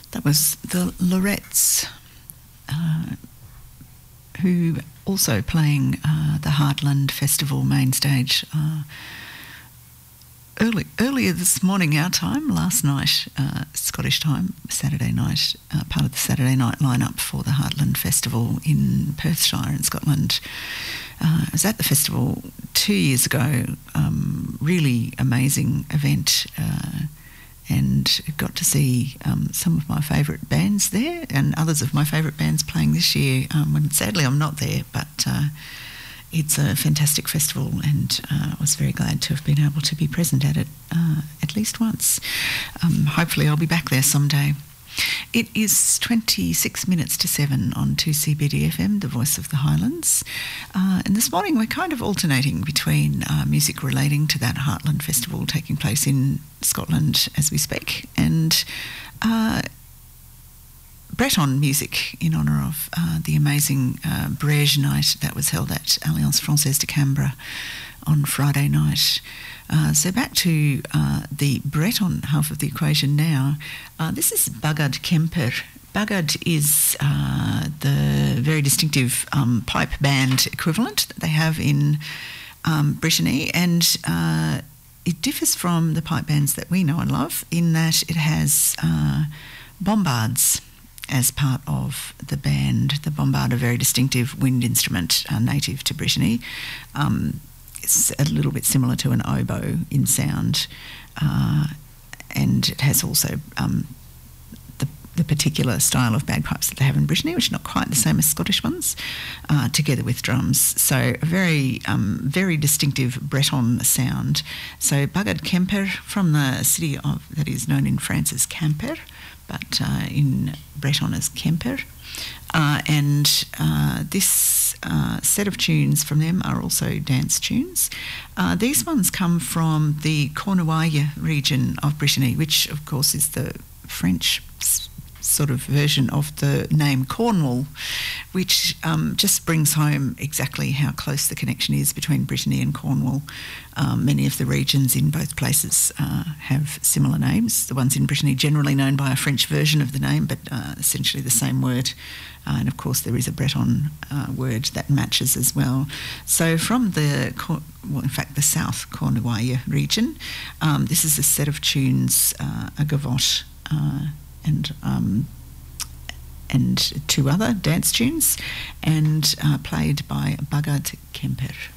That was the Lorettes, who also playing the Heartland Festival main stage earlier this morning, our time, last night, Scottish time, Saturday night, part of the Saturday night lineup for the Heartland Festival in Perthshire in Scotland. I was at the festival 2 years ago, really amazing event, and got to see some of my favourite bands there and others of my favourite bands playing this year. When sadly I'm not there, but it's a fantastic festival, and I was very glad to have been able to be present at it at least once. Hopefully I'll be back there someday. It is 26 minutes to 7 on 2CBD-FM, the voice of the Highlands. And this morning we're kind of alternating between music relating to that Heartland Festival taking place in Scotland as we speak, and Breton music in honour of the amazing Brège night that was held at Alliance Française de Canberra on Friday night. So back to the Breton half of the equation now. This is Bagad Kemper. Bagad is the very distinctive pipe band equivalent that they have in Brittany, and it differs from the pipe bands that we know and love in that it has bombards as part of the band. The bombard, a very distinctive wind instrument native to Brittany. It's a little bit similar to an oboe in sound, and it has also the particular style of bagpipes that they have in Brittany, which are not quite the same as Scottish ones, together with drums. So a very, very distinctive Breton sound. So Bagad Kemper, from the city that is known in France as Quimper, but in Breton as Kemper. And this set of tunes from them are also dance tunes. These ones come from the Cornouaille region of Brittany, which of course is the French sort of version of the name Cornwall, which just brings home exactly how close the connection is between Brittany and Cornwall. Many of the regions in both places have similar names. The ones in Brittany generally known by a French version of the name, but essentially the same word. And of course there is a Breton word that matches as well. So from the South Cornouaille region, this is a set of tunes, a gavotte, and two other dance tunes, and played by Bagad Kemper.